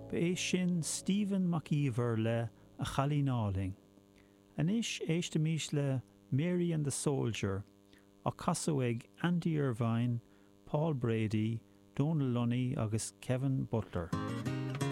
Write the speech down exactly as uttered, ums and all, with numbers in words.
ba é sin Stephen McIver le A Chalínáling. Anis éistimís le Mary and the Soldier, a casúig Andy Irvine, Paul Brady, Donal Lunny agus Kevin Butler.